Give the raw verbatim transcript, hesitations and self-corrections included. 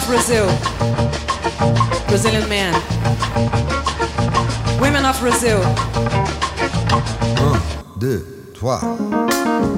Brazil, Brazilian man. Women of Brazil. Un, deux, trois.